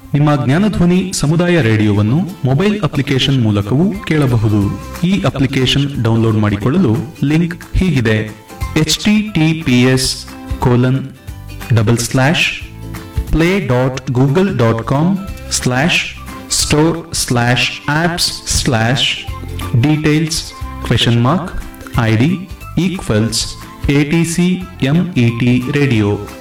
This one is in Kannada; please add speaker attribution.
Speaker 1: ನಿಮ್ಮ ಜ್ಞಾನಧ್ವನಿ ಸಮುದಾಯ ರೇಡಿಯೋವನ್ನು ಮೊಬೈಲ್ ಅಪ್ಲಿಕೇಶನ್ ಮೂಲಕವೂ ಕೇಳಬಹುದು. ಈ ಅಪ್ಲಿಕೇಶನ್ ಡೌನ್ಲೋಡ್ ಮಾಡಿಕೊಳ್ಳಲು ಲಿಂಕ್ ಹೀಗಿದೆ: https://play.google.com/store/apps/details?id=ATC MET radio.